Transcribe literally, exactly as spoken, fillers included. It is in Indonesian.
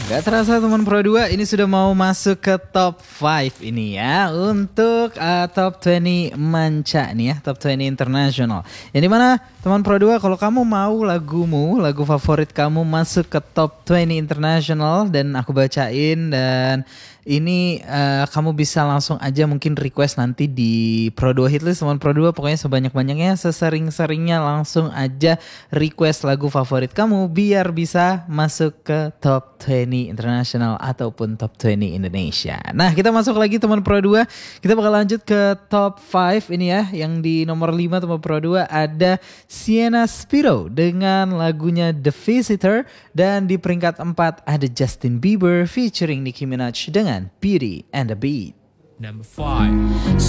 Gak terasa teman Pro dua, ini sudah mau masuk ke top lima ini ya. Untuk uh, top dua puluh manca nih ya, top dua puluh internasional. Yang dimana teman Pro dua, kalau kamu mau lagumu, lagu favorit kamu masuk ke top dua puluh internasional dan aku bacain, dan ini uh, kamu bisa langsung aja mungkin request nanti di Pro dua Hitlist teman Pro dua. Pokoknya sebanyak-banyaknya, sesering-seringnya langsung aja request lagu favorit kamu biar bisa masuk ke top dua puluh internasional ataupun top dua puluh Indonesia. Nah, kita masuk lagi teman Pro dua. Kita bakal lanjut ke top lima ini ya. Yang di nomor lima teman Pro dua ada Sienna Spiro dengan lagunya The Visitor, dan di peringkat empat ada Justin Bieber featuring Nicki Minaj dengan Beauty and the Beat. Number five.